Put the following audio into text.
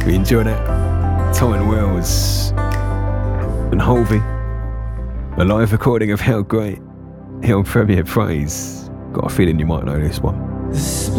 you enjoy that. Tyrone Wells and Hovey. A live recording of How Great, Hill Premier Praise. Got a feeling you might know this one.